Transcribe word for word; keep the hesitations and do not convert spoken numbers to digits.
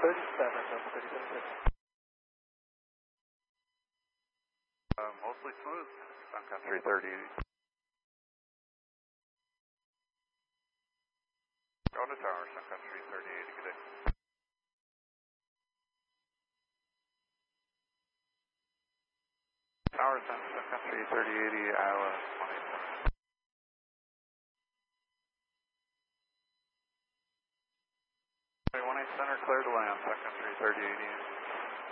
thirty-seven, Delta thirty-seven. Uh, mostly smooth, Sun Country thirty eighty. Go to tower, Sun Country thirty eighty, good day. Tower, Sun, Sun Country thirty eighty, Iowa one eight seven. one eight center, clear to land, Sun Country thirty eighty.